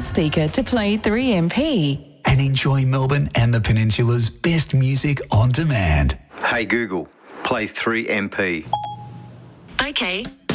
speaker to play 3MP. And enjoy Melbourne and the Peninsula's best music on demand. Hey Google, play 3MP. Okay.